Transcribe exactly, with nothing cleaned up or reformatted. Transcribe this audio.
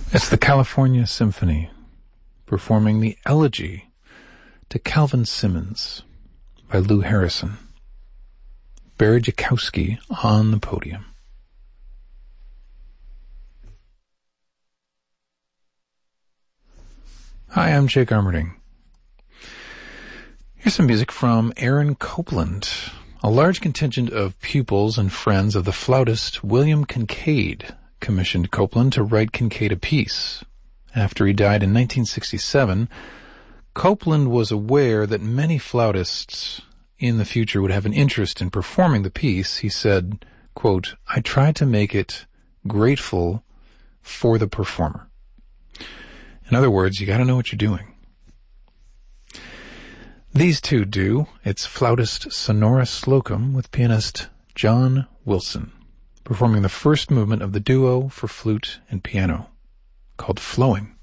It's the California Symphony performing the Elegy to Calvin Simmons by Lou Harrison. Barry Jakowski on the podium. Hi, I'm Jake Armerding. Here's some music from Aaron Copland. A large contingent of pupils and friends of the flautist William Kincaid commissioned Copland to write Kincaid a piece. After he died in nineteen sixty-seven, Copland was aware that many flautists in the future would have an interest in performing the piece. He said, quote, "I tried to make it grateful for the performer." In other words, you got to know what you're doing. These two do. It's flautist Sonora Slocum with pianist John Wilson, performing the first movement of the duo for flute and piano, called Flowing.